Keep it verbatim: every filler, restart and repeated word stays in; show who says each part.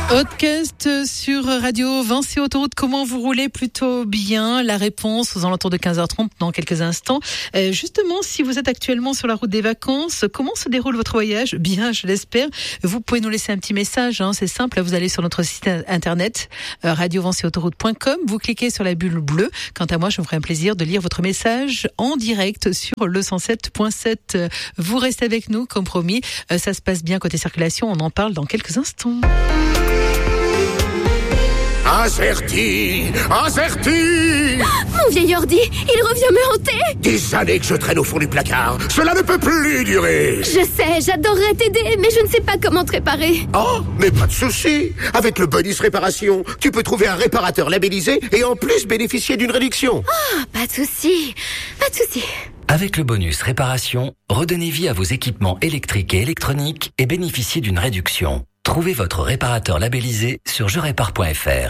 Speaker 1: Podcast sur Radio Vinci Autoroute. Comment vous roulez? Plutôt bien. La réponse aux alentours de quinze heures trente dans quelques instants. Euh, justement, si vous êtes actuellement sur la route des vacances, comment se déroule votre voyage? Bien, je l'espère. Vous pouvez nous laisser un petit message. Hein, c'est simple. Vous allez sur notre site internet euh, radio vinci autoroute point com. Vous cliquez sur la bulle bleue. Quant à moi, je me ferai un plaisir de lire votre message en direct sur le cent sept point sept. Vous restez avec nous, comme promis. Euh, ça se passe bien côté circulation. On en parle dans quelques instants.
Speaker 2: Averti, averti.
Speaker 3: Mon vieil ordi, il revient me hanter.
Speaker 2: Des années que je traîne au fond du placard. Cela ne peut plus durer.
Speaker 3: Je sais, j'adorerais t'aider, mais je ne sais pas comment te réparer.
Speaker 2: Oh, mais pas de souci. Avec le bonus réparation, tu peux trouver un réparateur labellisé et en plus bénéficier d'une réduction.
Speaker 3: Oh, pas de souci, pas de souci.
Speaker 4: Avec le bonus réparation, redonnez vie à vos équipements électriques et électroniques et bénéficiez d'une réduction. Trouvez votre réparateur labellisé sur je répare point f r.